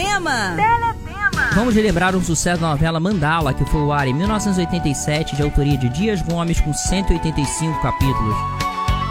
Teletema! Vamos relembrar um sucesso da novela Mandala, que foi ao ar em 1987, de autoria de Dias Gomes, com 185 capítulos.